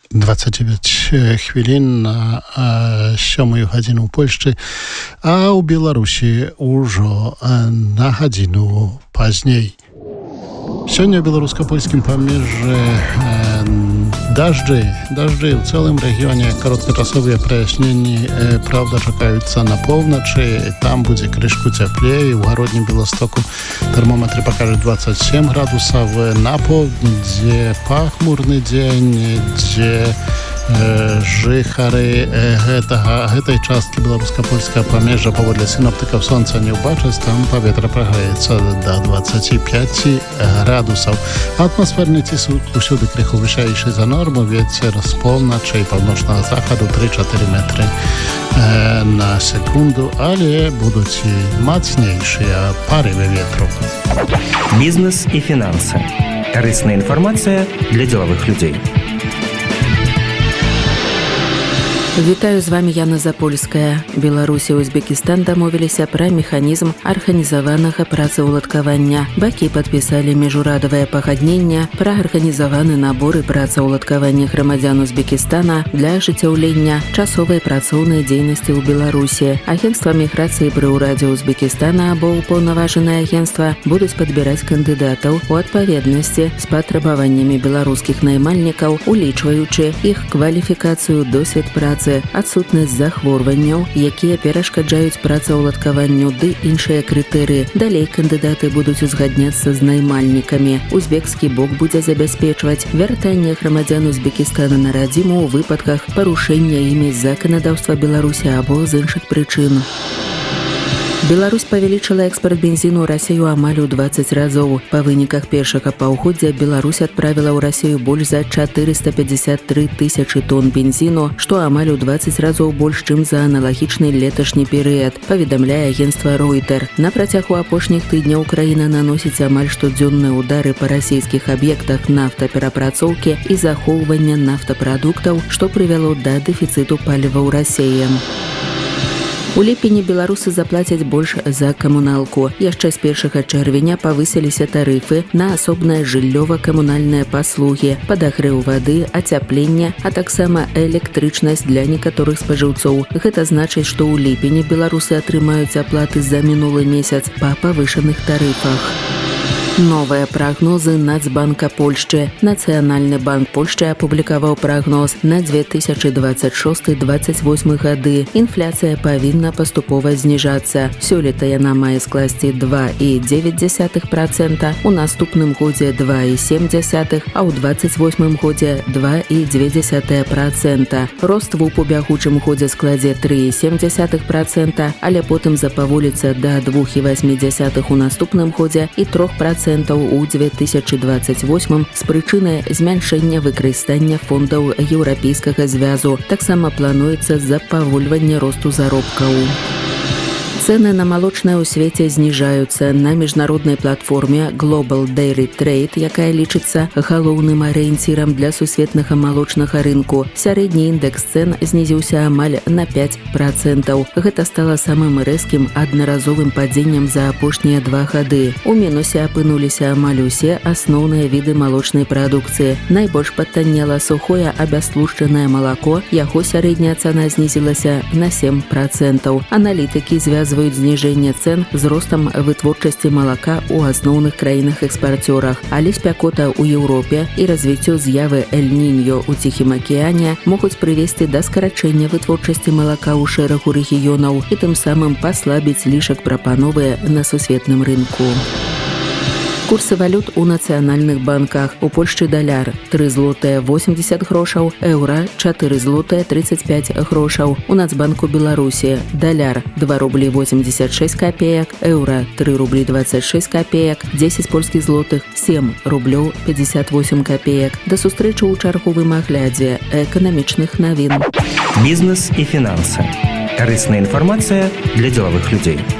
29 хвілін на 7 гадзіну ў Польшчы, а ў Беларусі ўжо на гадзіну пазней. Сёння ў беларуска-польскім памежжы дажджы ў цэлым рэгіёне, кароткачасовыя праясненні, правда, чакаюцца на поўначы, там будзе крышку цяплей, у гароднім Беластоку тэрмометры пакажуць 27 градусаў, на поўдні, дзе пахмурны дзень, дзе жыхары гэтай часткі беларуска-польскага памежжа паводле сіноптыкаў сонца не ўбачаць, там паветра прагрэецца да 25 градусаў. Атмасферны ціск усюды крыху вышэйшы за норму, вецер з поўначы і паўночнага захаду 3-4 метры на секунду, але будуць і мацнейшыя парывы ветру. Бізнес і фінансы. Карысная інфармацыя для дзелавых людзей. Вітаю, з вами Яна Запольская. Беларусь і Узбекістан дамовіліся пра механізм арганізаванага працаўладкавання. Бакі падпісалі міжурадавае пагадненне пра арганізаваны набор і працаўладкавання грамадзян Узбекістана для ажыццяўлення часовай працоўнай дзейнасці ў Беларусі. Агенцтва міграцыі пры ўрадзе Узбекістана або ўпаўнаважанае агенцтва будуць падбіраць кандыдатаў у адпаведнасці з патрабаваннямі беларускіх наймальнікаў, улічваючы іх кваліфікацыю, досвед працы, адсутнасць захворванняў, якія перашкаджаюць працаўладкаванню, ды іншыя крытэрыі. Далей кандыдаты будуць узгадняцца з наймальнікамі. Узбекскі бок будзе забяспечваць вяртанне грамадзян Узбекістана на радзіму ў выпадках парушэння імі заканадаўства Беларусі або з іншых прычын. Беларусь павялічыла экспарт бензіну ў Расію амаль у 20 разоў. Па выніках першага паўгоддзя Беларусь адправіла ў Расію больш за 453 тысячы тонн бензіну, што амаль у 20 разоў больш, чым за аналагічны леташні перыяд, паведамляе агенцтва Reuters. На працягу апошніх тыдняў краіна наносіць амаль штодзённыя ўдары па расійскіх аб'ектах нафтаперапрацоўкі і захоўвання нафтапрадуктаў, што прывяло да дэфіцыту паліва ў Расіі. У ліпені беларусы заплацяць больш за камуналку. Яшчэ з 1 чэрвеня павысіліся тарыфы на асобныя жыллёва-камунальныя паслугі, падагрэў вады, ацяпленне, а таксама электрычнасць для некаторых спажыўцоў. Гэта значыць, што ў ліпені беларусы атрымаюць аплаты за мінулы месяц па павышаных тарыфах. Новыя прагнозы Нацбанка Польшчы. Нацыянальны банк Польшчы апублікаваў прагноз на 2026-2028 гады. Інфляцыя павінна паступова зніжацца. Сёлета яна мае скласці 2,9%, у наступным годзе 2,7%, а ў 28 годзе 2,2%. Рост ВУП у бягучым годзе складзе 3,7%, але потым запаволіцца да 2,8% у наступным годзе і 3% у 2028 з прычыны змяншэння выкарыстання фондаў Еўрапейскага звязу. Таксама плануецца запавольванне росту заробкаў. Цэны на малочнае ў свеце зніжаюцца. На міжнароднай платформе Global Dairy Trade, якая лічыцца галоўным арыенцірам для сусветнага малочнага рынку, сярэдні індэкс цэн знізіўся амаль на 5%. Гэта стала самым рэзкім аднаразовым падзеннем за апошнія 2 гады. У мінусе апынуліся амаль усе асноўныя віды малочнай прадукцыі. Найбольш падтаннела сухое абястлушчанае малако, яго сярэдняя цана знізілася на 7%. Аналітыкі звязваюць зніжэнне цэн з ростам вытворчасці малака ў асноўных краінах-экспарцёрах, але спякота ў Еўропе і развіццё з'явы Эль-Ніньо ў Ціхім акіяне могуць прывесці да скарачэння вытворчасці малака ў шэрагу рэгіёнаў і тым самым паслабіць лішак прапановы на сусветным рынку. Курсы валют у нацыянальных банках. У Польшчы даляр 3 злотыя 80 грошаў, еўра 4 злотыя 35 грошаў. У Нацбанку Беларусі даляр 2 рублі 86 копеек, еўра 3 рублі 26 копеек, 10 польскіх злотых 7 рублёў 58 копеек. Да сустрэчы ў чарговым аглядзе эканамічных навін. Бізнес і фінансы. Карысная інфармацыя для дзелавых людзей.